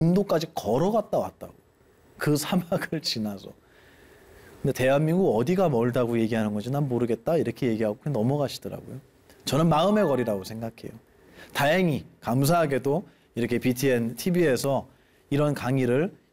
인도까지 걸어갔다 왔다고. 그 사막을 지나서. 근데 대한민국 어디가 멀다고 얘기하는 건지 난 모르겠다 이렇게 얘기하고 그냥 넘어가시더라고요. 저는 마음의 거리라고 생각해요. 다행히 감사하게도 이렇게 BTN TV에서 이런 강의를